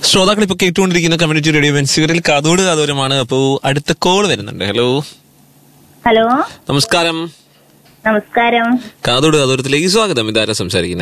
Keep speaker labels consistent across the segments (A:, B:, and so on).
A: ശ്രോതാക്കൾ ഇപ്പൊ കേട്ടുകൊണ്ടിരിക്കുന്ന കമ്മ്യൂണിറ്റി റേഡിയോ ബെൻസികരിൽ കാതോട് കാതോരമാണ്. അപ്പോ അടുത്ത കോള് വരുന്നുണ്ട്. ഹലോ
B: ഹലോ,
A: നമസ്കാരം.
B: നമസ്കാരം.
A: കാതോട് കാതോരത്തിലേക്ക് സ്വാഗതം. ഇതാരാ സംസാരിക്കുന്നേ?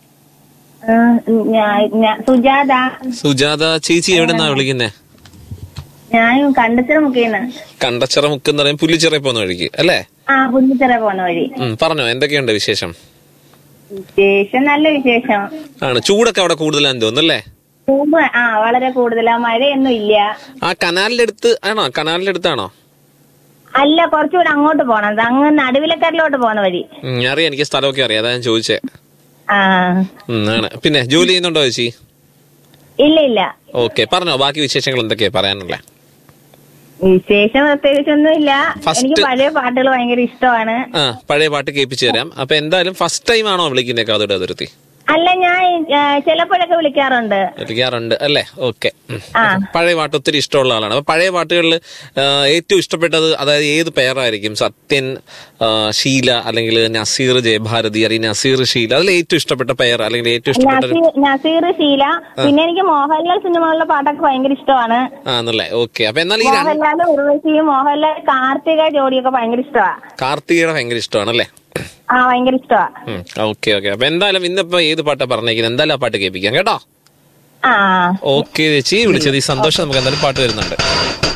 B: സുജാത.
A: സുജാത ചേച്ചി എവിടെന്നാ വിളിക്കുന്നേ?
B: ഞാൻ കണ്ടച്ചിറ മുക്കിന്ന്.
A: കണ്ടച്ചിറ മുക്കെന്ന് പറയും പുല്ലിച്ചിറ പോകുന്ന വഴിക്ക് അല്ലേ?
B: ആ, പുല്ലിച്ചിറ പോകുന്ന വഴി.
A: പറഞ്ഞോ, എന്തൊക്കെയുണ്ട് വിശേഷം?
B: വിശേഷം നല്ല വിശേഷം
A: ആണ്. ചൂടൊക്കെ അവിടെ കൂടുതലാന്ന് തോന്നുന്നല്ലേ?
B: വളരെ കൂടുതലാ. മഴയൊന്നും ഇല്ല.
A: ആ കനാലിന്റെ അടുത്ത് ആണോ? കനാലിന്റെ അടുത്താണോ?
B: അല്ല, കുറച്ചുകൂടെ അങ്ങോട്ട് പോണം. അങ്ങ് നടുവിലക്കരലോട്ട് പോകുന്ന വഴി.
A: അറിയാം, എനിക്ക് സ്ഥലമൊക്കെ അറിയാം, അതാ ഞാൻ ചോദിച്ചേ. ആണ്. പിന്നെ ജോലി ചെയ്യുന്നുണ്ടോ ചേച്ചി?
B: ഇല്ല ഇല്ല.
A: ഓക്കെ, പറഞ്ഞോ ബാക്കി വിശേഷങ്ങൾ എന്തൊക്കെയാ പറയാനുള്ളേ?
B: വിശേഷം പ്രത്യേകിച്ചൊന്നും ഇല്ല. എനിക്ക് പഴയ പാട്ടുകൾ ഭയങ്കര ഇഷ്ടമാണ്.
A: പഴയ പാട്ട് കേൾപ്പിച്ചു തരാം. അപ്പൊ എന്തായാലും ഫസ്റ്റ് ടൈം ആണോ വിളിക്കുന്നേ കാതോട് അതിർത്തി?
B: അല്ല, ഞാൻ ചിലപ്പോഴൊക്കെ വിളിക്കാറുണ്ട്
A: അല്ലേ? ഓക്കെ. പഴയ പാട്ട് ഒത്തിരി ഇഷ്ടമുള്ള ആളാണ്. അപ്പൊ പഴയ പാട്ടുകളിൽ ഏറ്റവും ഇഷ്ടപ്പെട്ടത് അതായത് ഏത് പേരായിരിക്കും? സത്യൻ, ഷീല, അല്ലെങ്കിൽ നസീർ ജയഭാരതി, അല്ലെങ്കിൽ നസീർ ഷീല, അതിൽ ഏറ്റവും ഇഷ്ടപ്പെട്ട പേർ അല്ലെങ്കിൽ ഏറ്റവും ഇഷ്ടപ്പെട്ട?
B: നസീർ, ഷീല. പിന്നെ എനിക്ക് മോഹൻലാൽ സിനിമകളിലെ പാട്ടൊക്കെ ഭയങ്കര ഇഷ്ടമാണ്.
A: ആണല്ലേ? ഓക്കെ. അപ്പൊ എന്നാൽ
B: മോഹൻലാൽ, ഉർവശിയും മോഹൻലാൽ കാർത്തിക ജോഡിയൊക്കെ ഭയങ്കര ഇഷ്ടമാണ്.
A: കാർത്തികയുടെ ഭയങ്കര ഇഷ്ടമാണല്ലേ?
B: ഭയങ്കര ഇഷ്ടമാ.
A: Okay okay. അപ്പൊ എന്തായാലും ഇന്നിപ്പോ ഏത് പാട്ടാ പറഞ്ഞേക്കുന്നത്? എന്തായാലും ആ പാട്ട് കേൾപ്പിക്കാം കേട്ടോ. ഓക്കെ ചേച്ചി, വിളിച്ചത് ഈ സന്തോഷം. നമുക്ക് എന്തായാലും പാട്ട് വരുന്നുണ്ട്.